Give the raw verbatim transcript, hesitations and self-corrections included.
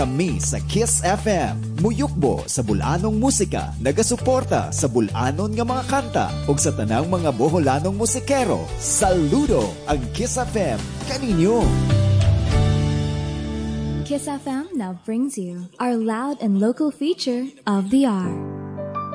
Kami sa Kiss F M, muyukbo sa bulanong musika, nagasuporta sa bulanon nga mga kanta ug sa tanang mga Boholanong musikero. Saludo ang Kiss F M kaninyo. Kiss F M now brings you our loud and local feature of the hour.